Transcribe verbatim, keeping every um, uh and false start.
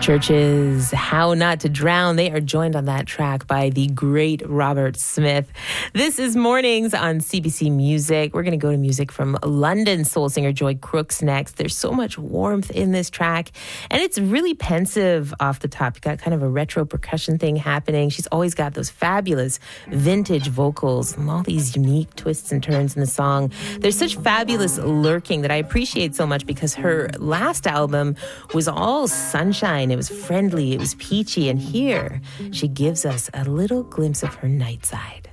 Churches, How Not to Drown. They are joined on that track by the great Robert Smith. This is Mornings on C B C Music. We're going to go to music from London soul singer Joy Crooks next. There's so much warmth in this track, and it's really pensive off the top. You got kind of a retro percussion thing happening. She's always got those fabulous vintage vocals and all these unique twists and turns in the song. There's such fabulous lurking that I appreciate so much because her last album was all sunshine. It was friendly, it was peachy, and here she gives us a little glimpse of her night side.